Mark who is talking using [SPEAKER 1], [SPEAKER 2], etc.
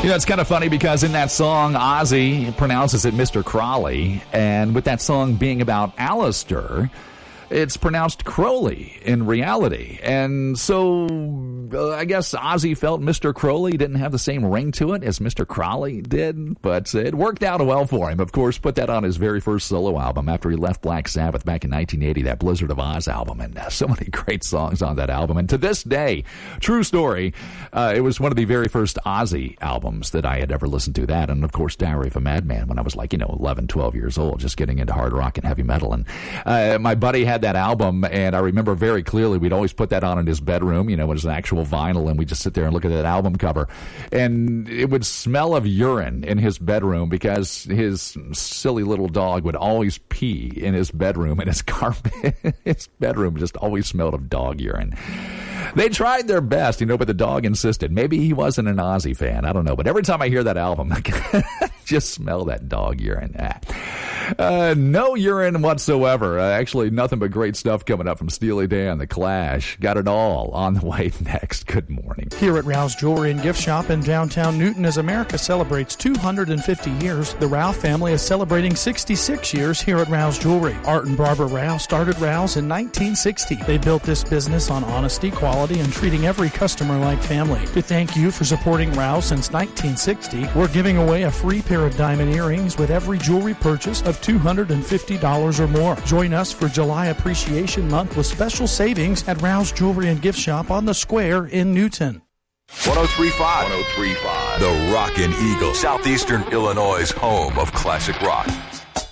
[SPEAKER 1] You know, it's kind of funny because in that song, Ozzy pronounces it Mr. Crawley, and with that song being about Alistair, it's pronounced Crowley in reality. And so I guess Ozzy felt Mr. Crowley didn't have the same ring to it as Mr. Crawley did, but it worked out well for him. Of course, put that on his very first solo album after he left Black Sabbath back in 1980, that Blizzard of Oz album, and so many great songs on that album. And to this day, true story, it was one of the very first Ozzy albums that I had ever listened to. That, and of course, Diary of a Madman, when I was 11, 12 years old, just getting into hard rock and heavy metal. And my buddy had that album, and I remember very clearly we'd always put that on in his bedroom, it was an actual vinyl, and we'd just sit there and look at that album cover, and it would smell of urine in his bedroom because his silly little dog would always pee in his bedroom, and his carpet, his bedroom just always smelled of dog urine. They tried their best, but the dog insisted. Maybe he wasn't an Ozzy fan, I don't know, but every time I hear that album, I just smell that dog urine. No urine whatsoever. Actually, nothing but great stuff coming up from Steely Dan, The Clash. Got it all on the way next. Good morning.
[SPEAKER 2] Here at Rouse Jewelry and Gift Shop in downtown Newton, as America celebrates 250 years, the Rouse family is celebrating 66 years here at Rouse Jewelry. Art and Barbara Rouse started Rouse in 1960. They built this business on honesty, quality, and treating every customer like family. To thank you for supporting Rouse since 1960, we're giving away a free pair of diamond earrings with every jewelry purchase of $250 or more. Join us for July Appreciation Month with special savings at Rouse Jewelry and Gift Shop on the Square in Newton.
[SPEAKER 3] 103.5. The Rockin' Eagle, Southeastern Illinois' home of classic rock.